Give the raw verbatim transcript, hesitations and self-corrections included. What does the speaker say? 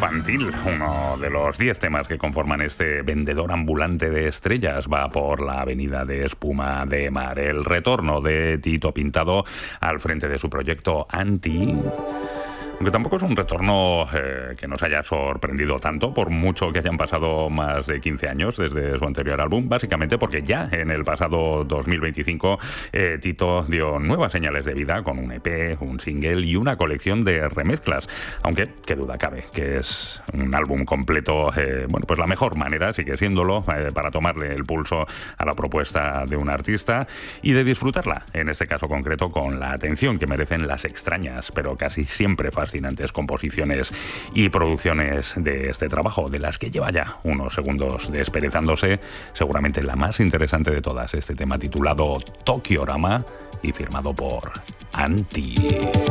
infantil. Uno de los diez temas que conforman este vendedor ambulante de estrellas va por la avenida de espuma de mar. El retorno de Tito Pintado al frente de su proyecto Anti. Aunque tampoco es un retorno eh, que nos haya sorprendido tanto, por mucho que hayan pasado más de quince años desde su anterior álbum, básicamente porque ya en el pasado dos mil veinticinco eh, Tito dio nuevas señales de vida con un E P, un single y una colección de remezclas, aunque qué duda cabe que es un álbum completo, eh, bueno, pues la mejor manera, sigue siéndolo, eh, para tomarle el pulso a la propuesta de un artista y de disfrutarla, en este caso concreto, con la atención que merecen las extrañas, pero casi siempre fascinantes composiciones y producciones de este trabajo, de las que lleva ya unos segundos desperezándose, seguramente la más interesante de todas, este tema titulado Tokiorama y firmado por Anti.